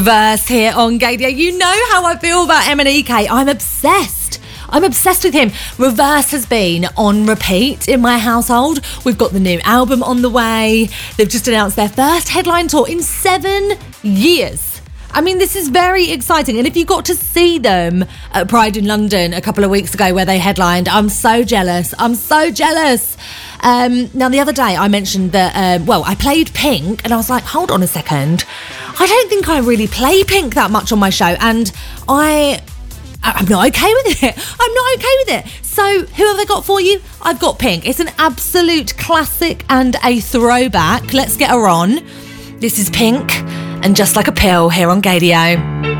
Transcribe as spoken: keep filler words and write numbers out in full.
Verse here on Gadio. You know how I feel about M and E K. I'm obsessed. I'm obsessed with him. Reverse has been on repeat in my household. We've got the new album on the way. They've just announced their first headline tour in seven years. I mean, this is very exciting. And if you got to see them at Pride in London a couple of weeks ago where they headlined, I'm so jealous. I'm so jealous. Um, now, the other day I mentioned that, uh, well, I played Pink and I was like, hold on a second. I don't think I really play Pink that much on my show. And I... I'm not okay with it. I'm not okay with it. So who have I got for you? I've got Pink. It's an absolute classic and a throwback. Let's get her on. This is Pink and Just Like a Pill here on Gadio.